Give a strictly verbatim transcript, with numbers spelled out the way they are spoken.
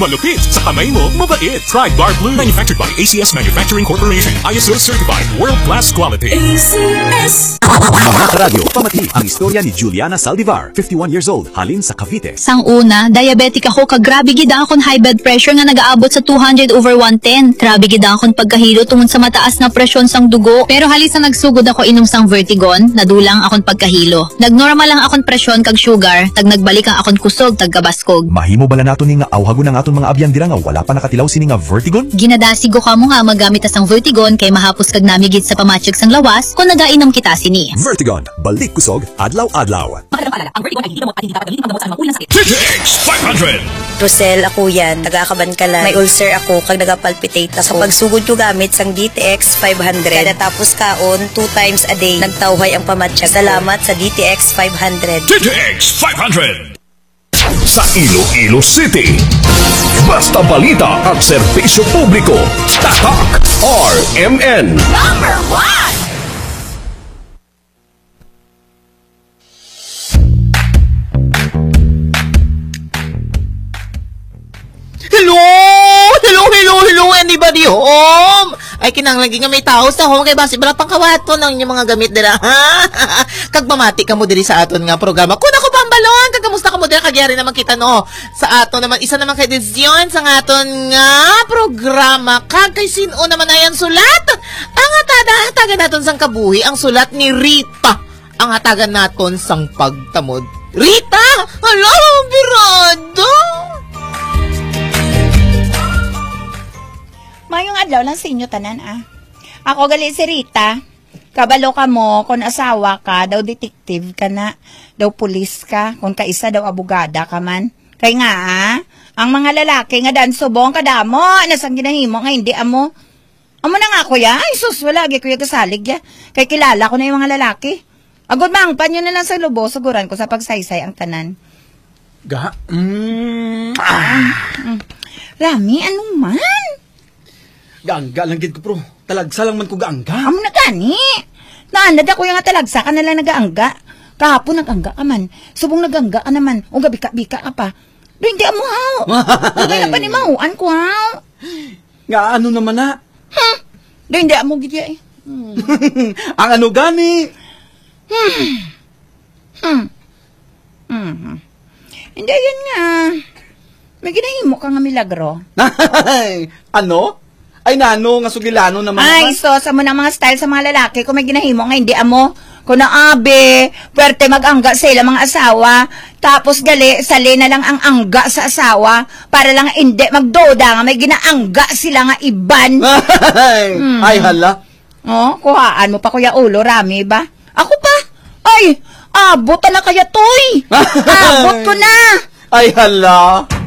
Malupit sa kamay mo, mabait. Try Guard Blue. Manufactured by A C S Manufacturing Corporation. I S O certified. World-class quality. A C S. Mga radyo, pamati ang istorya ni Juliana Saldivar, fifty-one years old, halin sa Cavite. Sang una, diabetic ako, kagrabe gida akong high blood pressure nga nagaabot sa two hundred over one ten. Grabe gida akong pagkahilo tungod sa mataas na presyon sang dugo. Pero halisa nagsugod ako inom sang Vertigon, nadulang akong pagkahilo. Nagnormal lang akong presyon kag sugar, tag nagbalik ang akong kusog tag gabaskog. Mahimo bala nato ni nga awhago ng aton mga abyan dira nga wala pa nakatilaw sini nga Vertigon? Ginadasigo ka mo nga magamit sang Vertigon kay mahapos kag namigit sa pamatyag sang lawas kung nagainom kita sini. Vertigon, balik kusog, adlaw-adlaw. Ang Vertigon ay hindi mo at hindi dapat gamitin panggamot sa anumang ulang sakit. T T X five hundred. Rosel, ako yan. Nagakaban ka lang. May ulcer ako kag nagapalpitate ako. Sa pagsugod ko gamit sang D T X five hundred. Kada tapos kaon, two times a day. Nagtawhay ang pamatsyag. Salamat sa D T X five hundred. T T X five hundred. Sa Iloilo City. Basta balita at serbisyo publiko. Tatak R M N. Number one. Hello! Hello, hello, hello, anybody home? Ay, kinanglagi nga may tao sa home, kay basi bala pang kawato ng inyong mga gamit dira, ha? Kag mamati ka mo diri sa aton nga programa. Kung ako pambalon, kag kamusta ka mo dira, kagyari naman kita, no? Sa aton naman, isa naman kay Desyon, sa aton nga programa, kag kay sino naman na yan sulat? Ang atada, hatagan naton sang kabuhi, ang sulat ni Rita. Ang hatagan naton sang pagtamod. Rita! Hello, birado! Mayong adlaw lang sa inyo tanan, ah. Ako gali si Rita. Kabalo ka mo, kung asawa ka, daw detective ka na, daw pulis ka, kung kaisa daw abogada ka man. Kaya nga, ah, ang mga lalaki nga dan subong kadamo, nasang ginahimo nga hindi amo. Amo na nga kuya, ay sus, wala, kuya kasalig ya. Kaya kilala ko na yung mga lalaki. Agod mang, panyo na lang sa lubo, suguran ko sa pagsaysay ang tanan. Ga? Mm, ah. Mm. Rami, ano man? Gaangga lang gid ko, bro. Talagsa lang man ko gaangga. Amo na gani. Naanad ako yung nga talagsa ka na lang nagaangga. Kahapon nagangga ka man. Subong nagangga ka naman. O gabika-bika ka pa. Do hindi mo haw. Dugay na pa ni mahuan ko haw. Nga ano naman na? Hmm. Do hindi mo gid eh. Hmm. Ang ano gani? Hmm. Hmm. Hmm. Hindi yan nga. May ginahimo ka nga milagro. Ano? Ay, nano, nga sugilano naman. Ay, so, sa mo ng mga style sa mga lalaki, kung may ginahimo nga, hindi amo. Kung naabe, pwerte mag-angga sila mga asawa, tapos gali, sali na lang ang angga sa asawa, para lang hindi magdoda nga, may ginaangga sila nga iban. Ay, hmm. Ay hala. Oh, kuhaan mo pa kuya ulo, Rami ba? Ako pa? Ay, abot na kaya toy. Abot ko na. Ay hala.